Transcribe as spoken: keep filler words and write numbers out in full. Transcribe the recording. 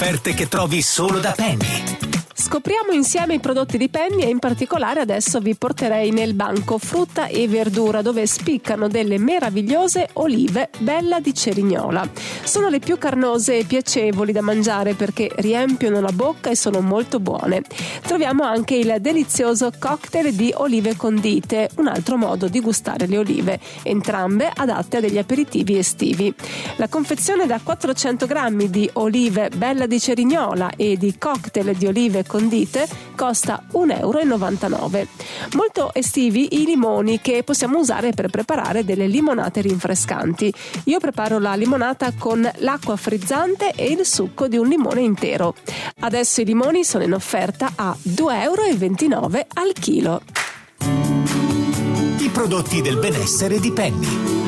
offerte che trovi solo da Penny. Scopriamo insieme i prodotti di Penny e in particolare adesso vi porterei nel banco frutta e verdura, dove spiccano delle meravigliose olive Bella di Cerignola. Sono le più carnose e piacevoli da mangiare perché riempiono la bocca e sono molto buone. Troviamo anche il delizioso cocktail di olive condite, un altro modo di gustare le olive, entrambe adatte a degli aperitivi estivi. La confezione da quattrocento grammi di olive Bella di Cerignola e di cocktail di olive condite costa un euro e novantanove. Molto estivi i limoni che possiamo usare per preparare delle limonate rinfrescanti. Io preparo la limonata con l'acqua frizzante e il succo di un limone intero. Adesso i limoni sono in offerta a due euro e ventinove al chilo. I prodotti del benessere di Penny.